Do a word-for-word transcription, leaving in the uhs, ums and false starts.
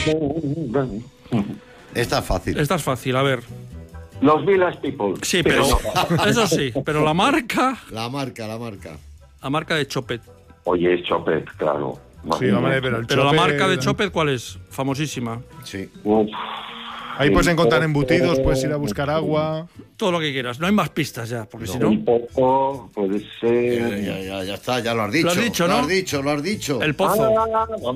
Esta es fácil. Esta es fácil, a ver. Los Village People. Sí, pero... Eso sí, pero la marca... La marca, la marca. La marca de Chopet. Oye, es Chopet, claro. Sí, hombre, pero el Pero la Chopet- marca de Chopet, ¿cuál es? Famosísima. Sí. Uf. Ahí puedes encontrar embutidos, puedes ir a buscar agua. Todo lo que quieras. No hay más pistas ya, porque si no... Un poco, puede Ya, ser... ya, ya, ya está, ya lo has dicho. Lo has dicho, ¿no? Lo has dicho, lo has dicho. El pozo. Ah, vamos